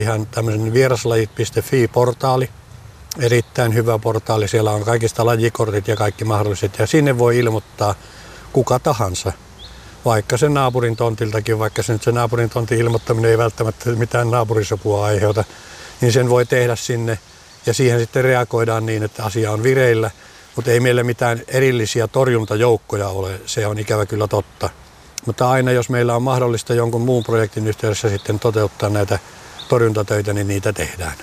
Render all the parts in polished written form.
Ihan tämmöinen vieraslajit.fi-portaali, erittäin hyvä portaali. Siellä on kaikista lajikortit ja kaikki mahdolliset ja sinne voi ilmoittaa kuka tahansa. Vaikka sen naapurin tontiltakin, vaikka se naapurin tontin ilmoittaminen ei välttämättä mitään naapurisopua aiheuta, niin sen voi tehdä sinne ja siihen sitten reagoidaan niin, että asia on vireillä. Mutta ei meillä mitään erillisiä torjuntajoukkoja ole, se on ikävä kyllä totta. Mutta aina jos meillä on mahdollista jonkun muun projektin yhteydessä sitten toteuttaa näitä torjuntatöitä, niin niitä tehdään.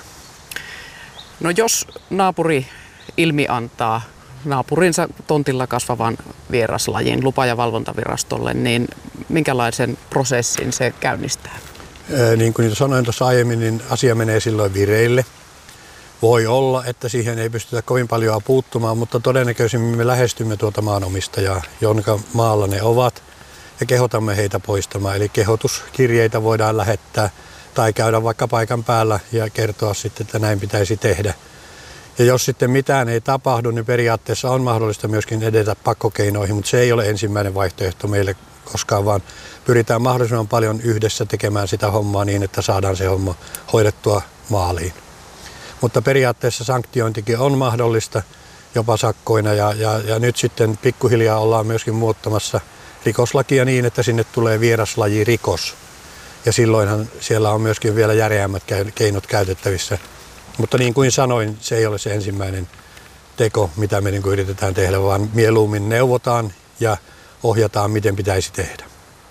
No jos naapuri ilmiantaa naapurinsa tontilla kasvavan vieraslajin lupa- ja valvontavirastolle, niin minkälaisen prosessin se käynnistää? Niin kuin sanoin tuossa aiemmin, niin asia menee silloin vireille. Voi olla, että siihen ei pystytä kovin paljon puuttumaan, mutta todennäköisemmin me lähestymme tuota maanomistajaa, jonka maalla ne ovat, ja kehotamme heitä poistamaan. Eli kehotuskirjeitä voidaan lähettää tai käydä vaikka paikan päällä ja kertoa sitten, että näin pitäisi tehdä. Ja jos sitten mitään ei tapahdu, niin periaatteessa on mahdollista myöskin edetä pakkokeinoihin, mutta se ei ole ensimmäinen vaihtoehto meille koskaan, vaan pyritään mahdollisimman paljon yhdessä tekemään sitä hommaa niin, että saadaan se homma hoidettua maaliin. Mutta periaatteessa sanktiointikin on mahdollista jopa sakkoina ja nyt sitten pikkuhiljaa ollaan myöskin muuttamassa rikoslakia niin, että sinne tulee vieraslajirikos. Ja silloinhan siellä on myöskin vielä järeämmät keinot käytettävissä. Mutta niin kuin sanoin, se ei ole se ensimmäinen teko, mitä me yritetään tehdä, vaan mieluummin neuvotaan ja ohjataan, miten pitäisi tehdä.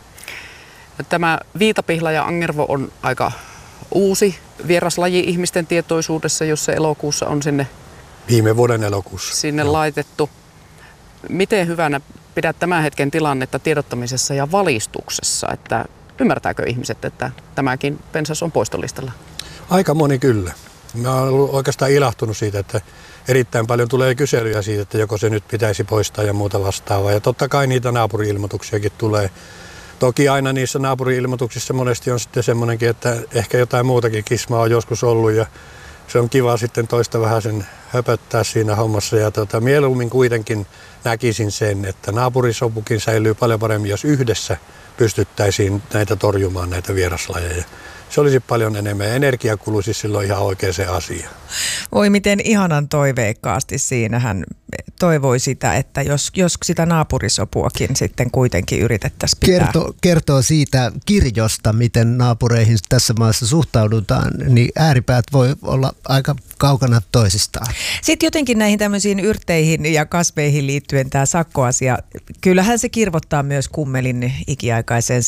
Tämä viitapihla ja angervo on aika uusi vieraslaji ihmisten tietoisuudessa, jos se elokuussa on sinne viime vuoden elokuussa sinne laitettu. Miten hyvänä pidät tämän hetken tilannetta tiedottamisessa ja valistuksessa, että ymmärtääkö ihmiset, että tämäkin pensas on poistolistalla? Aika moni kyllä. Mä olen ollut oikeastaan ilahtunut siitä, että erittäin paljon tulee kyselyjä siitä, että joko se nyt pitäisi poistaa ja muuta vastaavaa. Ja totta kai niitä naapuri-ilmoituksiakin tulee. Toki aina niissä naapuri-ilmoituksissa monesti on sitten semmoinenkin, että ehkä jotain muutakin kismaa on joskus ollut ja se on kiva sitten toista vähän sen höpöttää siinä hommassa. Ja mieluummin kuitenkin näkisin sen, että naapurisopukin säilyy paljon paremmin, jos yhdessä pystyttäisiin näitä torjumaan, näitä vieraslajeja. Se olisi paljon enemmän. Energia kuluisi silloin ihan oikeaan asiaan. Oi miten ihanan toiveikkaasti siinä hän toivoi sitä, että jos sitä naapurisopuakin sitten kuitenkin yritettäisiin pitää. Kertoo siitä kirjosta, miten naapureihin tässä maassa suhtaudutaan, niin ääripäät voi olla aika kaukana toisistaan. Sitten jotenkin näihin tämmöisiin yrtteihin ja kasveihin liittyen tämä sakkoasia, kyllähän se kirvottaa myös kummelin ikiaikaisen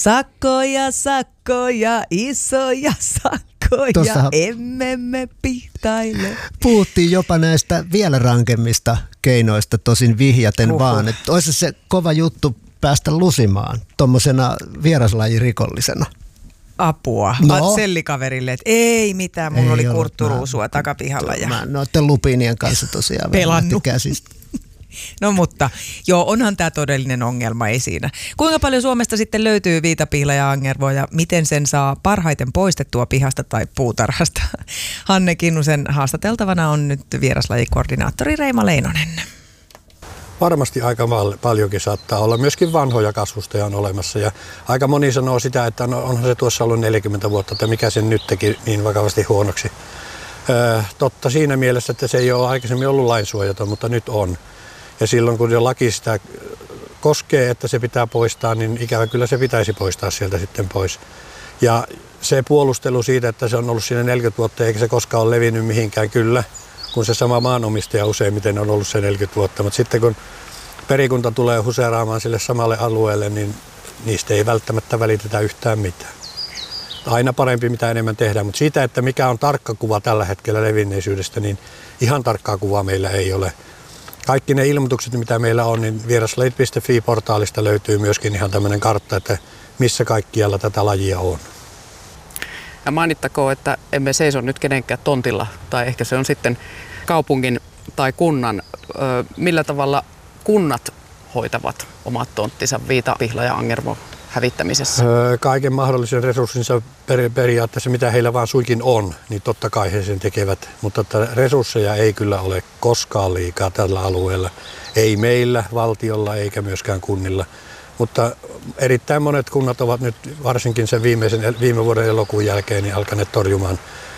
sakkoja, isoja sakkoja, emme pihtaile. Puhuttiin jopa näistä vielä rankemmista keinoista, tosin vihjaten vaan, että olisi se kova juttu päästä lusimaan tuommoisena vieraslajirikollisena. Apua. No. Sellikaverille, että ei mitään, mulla oli kurtturuusua takapihalla. Mä noiden lupiinien kanssa tosiaan pelannut käsistä. No mutta, joo, onhan tämä todellinen ongelma, ei siinä. Kuinka paljon Suomesta sitten löytyy viitapihla ja angervoa ja miten sen saa parhaiten poistettua pihasta tai puutarhasta? Hanne Kinnusen haastateltavana on nyt vieraslajikoordinaattori Reima Leinonen. Varmasti aika paljonkin saattaa olla. Myöskin vanhoja kasvustoja on olemassa ja aika moni sanoo sitä, että onhan se tuossa ollut 40 vuotta, että mikä sen nyt teki niin vakavasti huonoksi. Totta siinä mielessä, että se ei ole aikaisemmin ollut lainsuojaton, mutta nyt on. Ja silloin kun jo laki sitä koskee, että se pitää poistaa, niin ikävä kyllä se pitäisi poistaa sieltä sitten pois. Ja se puolustelu siitä, että se on ollut siinä 40 vuotta eikä se koskaan ole levinnyt mihinkään, kyllä, kun se sama maanomistaja useimmiten on ollut se 40 vuotta. Mutta sitten kun perikunta tulee huseeraamaan sille samalle alueelle, niin niistä ei välttämättä välitetä yhtään mitään. Aina parempi, mitä enemmän tehdään, mutta siitä, että mikä on tarkka kuva tällä hetkellä levinneisyydestä, niin ihan tarkkaa kuvaa meillä ei ole. Kaikki ne ilmoitukset, mitä meillä on, niin vieraslajit.fi-portaalista löytyy myöskin ihan tämmöinen kartta, että missä kaikkialla tätä lajia on. Ja mainittakoon, että emme seiso nyt kenenkään tontilla, tai ehkä se on sitten kaupungin tai kunnan. Millä tavalla kunnat hoitavat omat tonttinsa viitapihla ja angervo hävittämisessä? Kaiken mahdollisen resurssinsa periaatteessa, mitä heillä vaan suikin on, niin totta kai he sen tekevät. Mutta resursseja ei kyllä ole koskaan liikaa tällä alueella. Ei meillä, valtiolla eikä myöskään kunnilla. Mutta erittäin monet kunnat ovat nyt varsinkin sen viime vuoden elokuun jälkeen niin alkaneet torjumaan